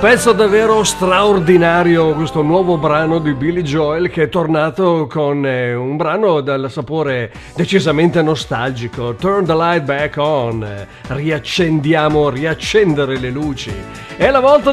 Pezzo davvero straordinario, questo nuovo brano di Billy Joel, che è tornato con un brano dal sapore decisamente nostalgico. Turn the light back on, riaccendere le luci. È la volta